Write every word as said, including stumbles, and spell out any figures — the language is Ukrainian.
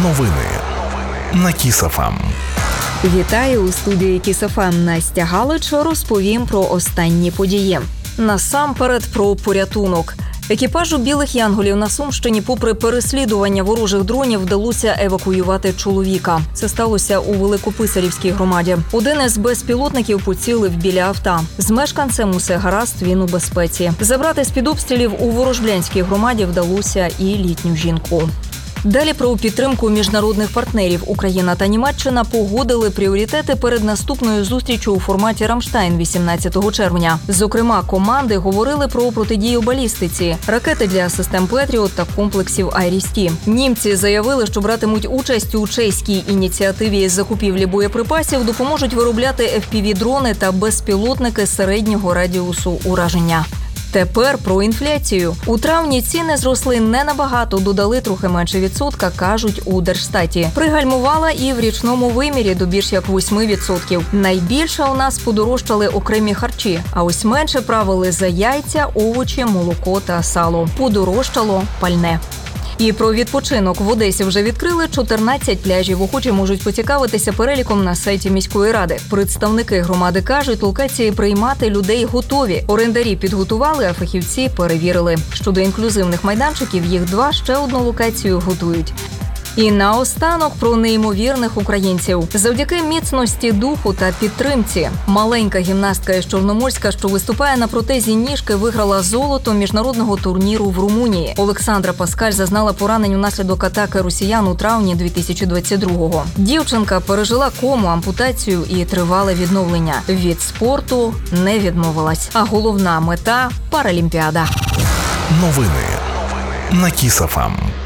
Новини на Кіс еф ем. Вітаю у студії Кіс еф ем. Настя Галич. Розповім про останні події. Насамперед про порятунок. Екіпажу «Білих янголів» на Сумщині попри переслідування ворожих дронів вдалося евакуювати чоловіка. Це сталося у Великописарівській громаді. Один із безпілотників поцілив біля авто. З мешканцем усе гаразд, він у безпеці. Забрати з-під обстрілів у Ворожблянській громаді вдалося і літню жінку. Далі про підтримку міжнародних партнерів. Україна та Німеччина погодили пріоритети перед наступною зустрічю у форматі «Рамштайн» вісімнадцятого червня. Зокрема, команди говорили про протидію балістиці, ракети для систем «Петріот» та комплексів «Айріс-Ті». Німці заявили, що братимуть участь у чеській ініціативі з закупівлі боєприпасів, допоможуть виробляти еф пі ві-дрони та безпілотники середнього радіусу ураження. Тепер про інфляцію. У травні ціни зросли не набагато, додали трохи менше відсотка, кажуть у Держстаті. Пригальмувала і в річному вимірі до більш як восьми відсотків. Найбільше у нас подорожчали окремі харчі, а ось менше правили за яйця, овочі, молоко та сало. Подорожчало пальне. І про відпочинок. В Одесі вже відкрили чотирнадцять пляжів. Охочі можуть поцікавитися переліком на сайті міської ради. Представники громади кажуть, локації приймати людей готові. Орендарі підготували, а фахівці перевірили. Щодо інклюзивних майданчиків, їх два, ще одну локацію готують. І наостанок про неймовірних українців. Завдяки міцності духу та підтримці. Маленька гімнастка із Чорноморська, що виступає на протезі ніжки, виграла золото міжнародного турніру в Румунії. Олександра Паскаль зазнала поранень унаслідок атаки росіян у травні дві тисячі двадцять другого. Дівчинка пережила кому, ампутацію і тривале відновлення. Від спорту не відмовилась. А головна мета – Паралімпіада. Новини на Кіс еф ем.